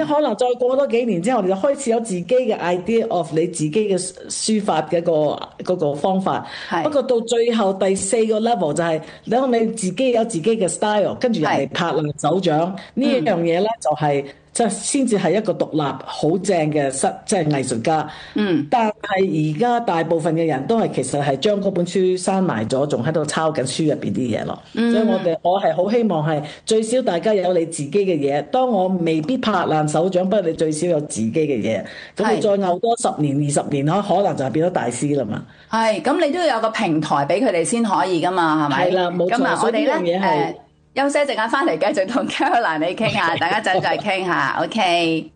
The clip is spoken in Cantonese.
可能再過多幾年之後，你就開始有自己嘅 idea of 你自己嘅書法嘅嗰個方法。不過到最後第4個 level 就係當你自己有自己嘅 style，跟住人哋拍爛手掌呢一樣嘢咧，就係即係先至係一個獨立好正嘅即係藝術家。但係而家大部分嘅人都係其實係將嗰本書閂埋咗，仲喺度抄緊書入邊啲嘢咯。所以我係好希望係最少大家有你自己嘅嘢。當我未必拍爛手掌，不過你最少有自己嘅嘢。咁你再拗多10年、20年，可能就係變咗大師啦嘛。 係，咁你都要有個平台俾佢哋先可以噶嘛，係咪？ 係啦，冇錯。 咁啊，我哋咧休息一陣間翻嚟繼續同 Caroline 你傾下，大家陣再傾下，OK。